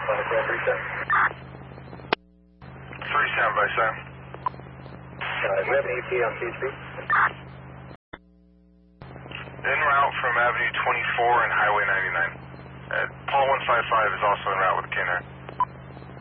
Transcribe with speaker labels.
Speaker 1: 3 standby, sir.
Speaker 2: Do we have an EP on P3?
Speaker 1: En route from Avenue 24 and Highway 99. Paul 155 is also en route with a K9.